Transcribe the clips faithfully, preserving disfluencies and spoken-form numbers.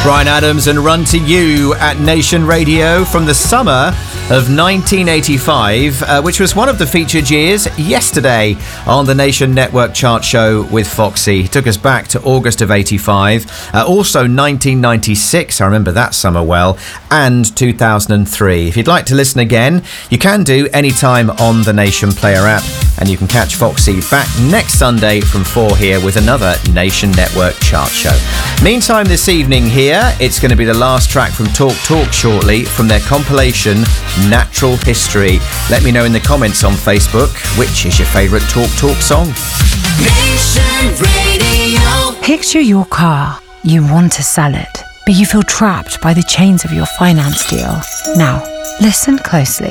Bryan Adams and Run to You at Nation Radio from the summer of nineteen eighty-five, uh, which was one of the featured years yesterday on the Nation Network chart show with Foxy. Took us back to August of eighty-five, uh, also nineteen ninety-six, I remember that summer well, and two thousand three. If you'd like to listen again, you can do anytime on the Nation Player app, and you can catch Foxy back next Sunday from four here with another Nation Network chart show. Meantime, this evening here, it's going to be the last track from Talk Talk shortly from their compilation Natural History. Let me know in the comments on Facebook which is your favourite Talk Talk song. Nation Radio. Picture your car. You want to sell it, but you feel trapped by the chains of your finance deal. Now, listen closely.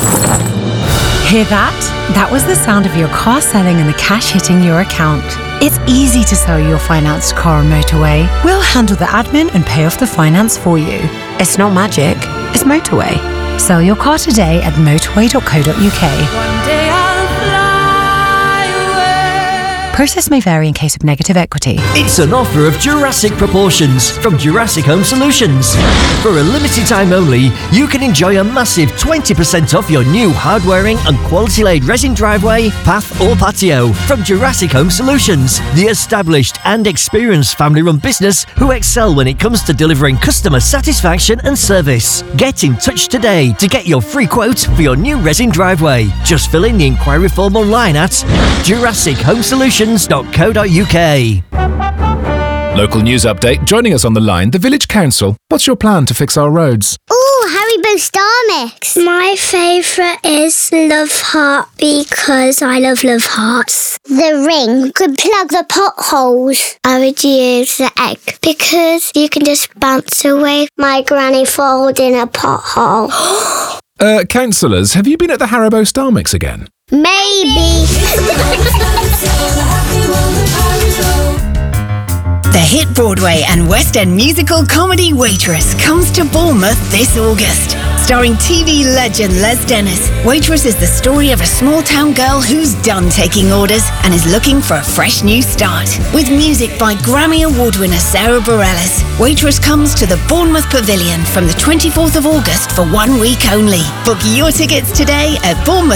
Hear that? That was the sound of your car selling and the cash hitting your account. It's easy to sell your financed car on Motorway. We'll handle the admin and pay off the finance for you. It's not magic, it's Motorway. Sell your car today at motorway dot co dot uk. One day I'll fly away. Process may vary in case of negative equity. It's an offer of Jurassic proportions from Jurassic Home Solutions. For a limited time only, you can enjoy a massive twenty percent off your new hard-wearing and quality-laid resin driveway, path or patio from Jurassic Home Solutions, the established and experienced family-run business who excel when it comes to delivering customer satisfaction and service. Get in touch today to get your free quote for your new resin driveway. Just fill in the inquiry form online at jurassic home solutions dot co dot uk. Local news update. Joining us on the line, the Village Council. What's your plan to fix our roads? Ooh, Haribo Star Mix. My favourite is Love Heart because I love Love Hearts. The ring could plug the potholes. I would use the egg because you can just bounce away my granny falls in a pothole. Uh, councillors, have you been at the Haribo Star Mix again? Maybe. The hit Broadway and West End musical comedy Waitress comes to Bournemouth this August. Starring T V legend Les Dennis, Waitress is the story of a small-town girl who's done taking orders and is looking for a fresh new start. With music by Grammy Award winner Sarah Bareilles, Waitress comes to the Bournemouth Pavilion from the twenty-fourth of August for one week only. Book your tickets today at bournemouth